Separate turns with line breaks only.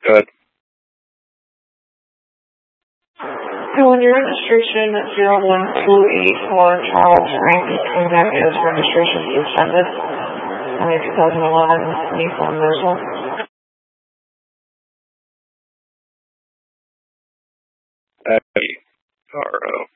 Good.
So when your registration 01284 Charles Rank, and that is registration suspended. And it's 2011 Nissan Versa.
RO.